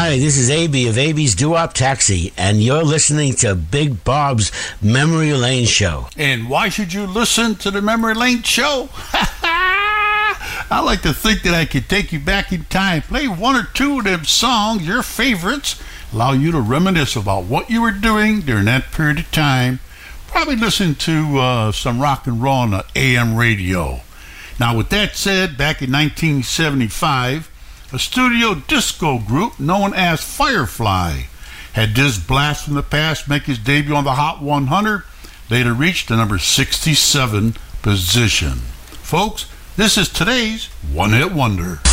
Hi, this is AB of AB's Doo-Wop Taxi, and you're listening to Big Bob's Memory Lane Show. And why should you listen to the Memory Lane Show? I like to think that I could take you back in time, play one or two of them songs, your favorites, allow you to reminisce about what you were doing during that period of time. Probably listen to some rock and roll on the AM radio. Now, with that said, back in 1975, a studio disco group known as Firefly had this blast from the past make his debut on the Hot 100, later reached the number 67 position. Folks, this is today's One Hit Wonder.